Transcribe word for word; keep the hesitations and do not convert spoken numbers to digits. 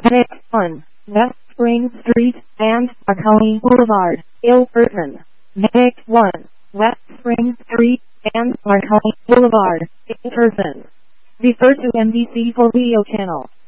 Next one, West Spring Street and Marconi Boulevard, Ilperton. Next one, West Spring Street and Marconi Boulevard, Ilperton. Refer to M D C for video channel.